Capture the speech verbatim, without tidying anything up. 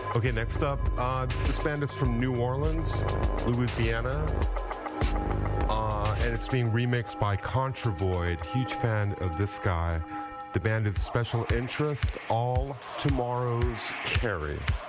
Okay, next up, uh, this band is from New Orleans, Louisiana, uh, and it's being remixed by Contravoid. Huge fan of this guy. The band is Special Interest, All Tomorrow's Carry.